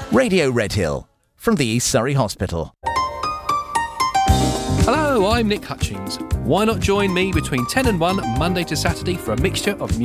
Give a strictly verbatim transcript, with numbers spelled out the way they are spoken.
Radio Redhill from the East Surrey Hospital. Hello, I'm Nick Hutchings. Why not join me between ten and one Monday to Saturday for a mixture of music